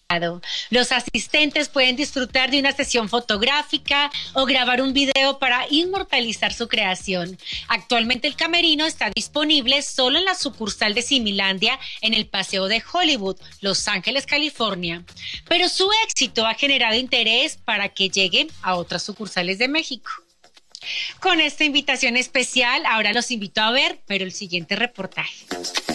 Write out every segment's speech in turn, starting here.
Los asistentes pueden disfrutar de una sesión fotográfica o grabar un video para inmortalizar su creación. Actualmente el camerino está disponible solo en la sucursal de Similandia en el Paseo de Hollywood, Los Ángeles, California. Pero su éxito ha generado interés para que llegue a otras sucursales de México. Con esta invitación especial, ahora los invito a ver, pero el siguiente reportaje.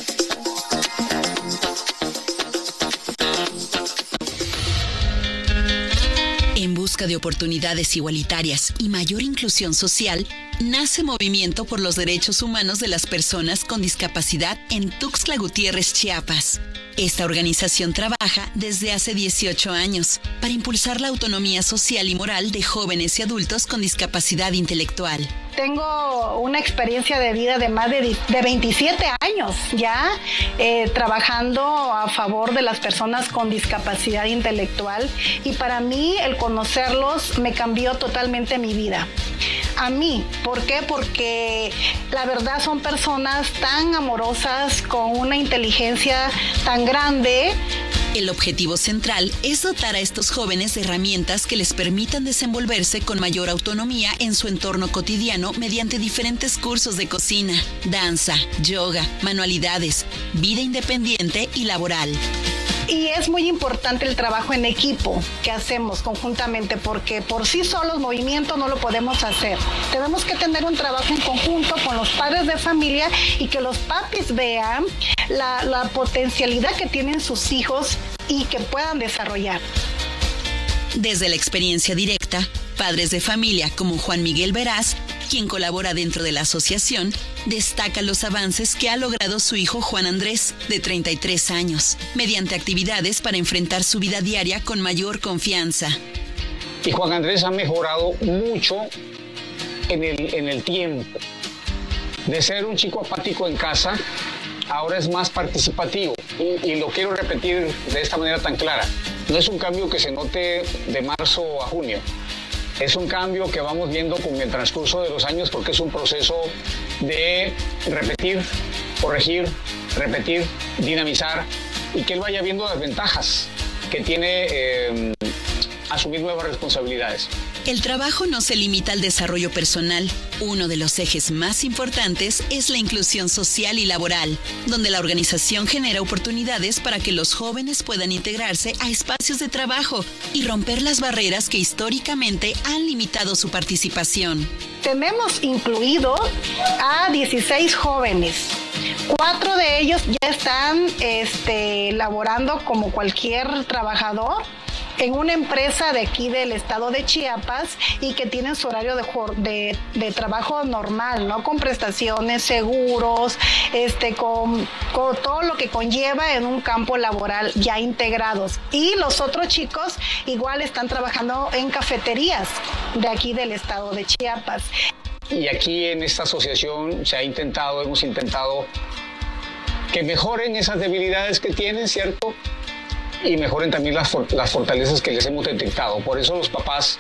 En busca de oportunidades igualitarias y mayor inclusión social, nace Movimiento por los Derechos Humanos de las Personas con Discapacidad en Tuxtla Gutiérrez, Chiapas. Esta organización trabaja desde hace 18 años para impulsar la autonomía social y moral de jóvenes y adultos con discapacidad intelectual. Tengo una experiencia de vida de más de 27 años ya trabajando a favor de las personas con discapacidad intelectual, y para mí el conocerlos me cambió totalmente mi vida. A mí, ¿por qué? Porque la verdad son personas tan amorosas, con una inteligencia tan grande. El objetivo central es dotar a estos jóvenes de herramientas que les permitan desenvolverse con mayor autonomía en su entorno cotidiano mediante diferentes cursos de cocina, danza, yoga, manualidades, vida independiente y laboral. Y es muy importante el trabajo en equipo que hacemos conjuntamente, porque por sí solos Movimiento no lo podemos hacer. Tenemos que tener un trabajo en conjunto con los padres de familia y que los papis vean la potencialidad que tienen sus hijos y que puedan desarrollar. Desde la experiencia directa, padres de familia como Juan Miguel Veraz, quien colabora dentro de la asociación, destaca los avances que ha logrado su hijo Juan Andrés, de 33 años, mediante actividades para enfrentar su vida diaria con mayor confianza. Y Juan Andrés ha mejorado mucho en el tiempo. De ser un chico apático en casa, ahora es más participativo. Y lo quiero repetir de esta manera tan clara. No es un cambio que se note de marzo a junio. Es un cambio que vamos viendo con el transcurso de los años, porque es un proceso de repetir, corregir, repetir, dinamizar, y que él vaya viendo las ventajas que tiene asumir nuevas responsabilidades. El trabajo no se limita al desarrollo personal. Uno de los ejes más importantes es la inclusión social y laboral, donde la organización genera oportunidades para que los jóvenes puedan integrarse a espacios de trabajo y romper las barreras que históricamente han limitado su participación. Tenemos incluido a 16 jóvenes. 4 de ellos ya están laborando como cualquier trabajador en una empresa de aquí del estado de Chiapas, y que tienen su horario de trabajo normal, ¿no? Con prestaciones, seguros, con todo lo que conlleva en un campo laboral ya integrados. Y los otros chicos igual están trabajando en cafeterías de aquí del estado de Chiapas. Y aquí en esta asociación hemos intentado que mejoren esas debilidades que tienen, ¿cierto? Y mejoren también las fortalezas que les hemos detectado. Por eso los papás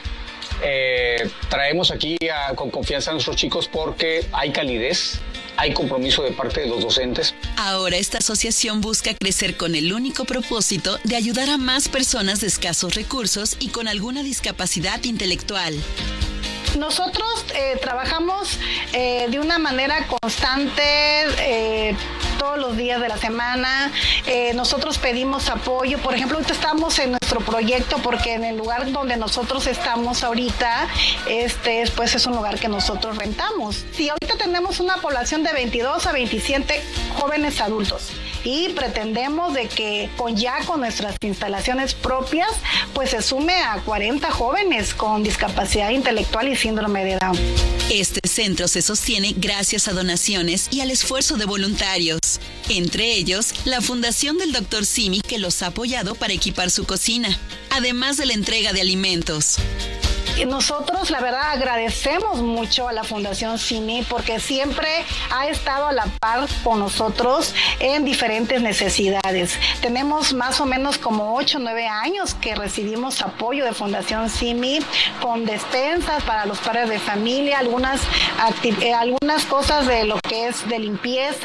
traemos aquí con confianza a nuestros chicos, porque hay calidez, hay compromiso de parte de los docentes. Ahora esta asociación busca crecer con el único propósito de ayudar a más personas de escasos recursos y con alguna discapacidad intelectual. Nosotros trabajamos de una manera constante todos los días de la semana. Nosotros pedimos apoyo. Por ejemplo, ahorita estamos en nuestro proyecto porque en el lugar donde nosotros estamos ahorita, pues es un lugar que nosotros rentamos. Sí, ahorita tenemos una población de 22 a 27 jóvenes adultos, y pretendemos de que con nuestras instalaciones propias, pues se sume a 40 jóvenes con discapacidad intelectual y síndrome de Down. Este centro se sostiene gracias a donaciones y al esfuerzo de voluntarios. Entre ellos, la Fundación del Dr. Simi, que los ha apoyado para equipar su cocina, además de la entrega de alimentos. Nosotros, la verdad, agradecemos mucho a la Fundación Simi, porque siempre ha estado a la par con nosotros en diferentes necesidades. Tenemos más o menos como 8 o 9 años que recibimos apoyo de Fundación Simi con despensas para los padres de familia, algunas cosas de lo que es de limpieza.